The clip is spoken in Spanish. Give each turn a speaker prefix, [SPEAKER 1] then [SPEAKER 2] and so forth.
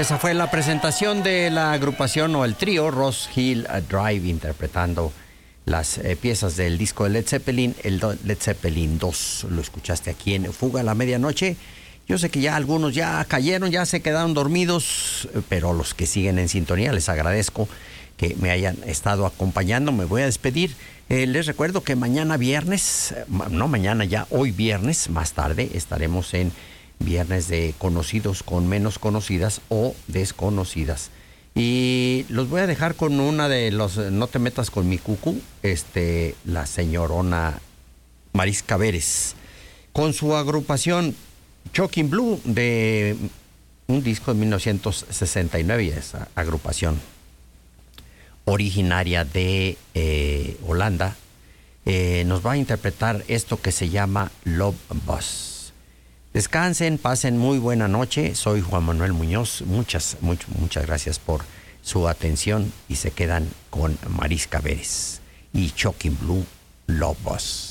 [SPEAKER 1] Esa fue la presentación de la agrupación o el trío Ross Hill Drive interpretando las piezas del disco de Led Zeppelin, el Led Zeppelin 2. Lo escuchaste aquí en Fuga a la Medianoche. Yo sé que ya algunos ya cayeron, ya se quedaron dormidos, pero los que siguen en sintonía les agradezco que me hayan estado acompañando. Me voy a despedir. Les recuerdo que mañana viernes, no mañana ya, hoy viernes, más tarde, estaremos en Viernes de Conocidos con Menos Conocidas o Desconocidas. Y los voy a dejar con una de los No te metas con mi cucu, la señorona Marisca Vélez, con su agrupación Shocking Blue de un disco de 1969, y esa agrupación originaria de Holanda nos va a interpretar esto que se llama Love Bus. Descansen, pasen muy buena noche. Soy Juan Manuel Muñoz. Muchas gracias por su atención y se quedan con Marisca Vélez y Shocking Blue, Love Bus.